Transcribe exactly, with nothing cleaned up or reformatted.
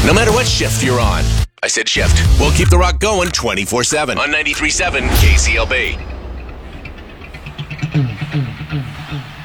No matter what shift you're on. I said shift. We'll keep the rock going twenty-four seven on ninety-three point seven K C L B.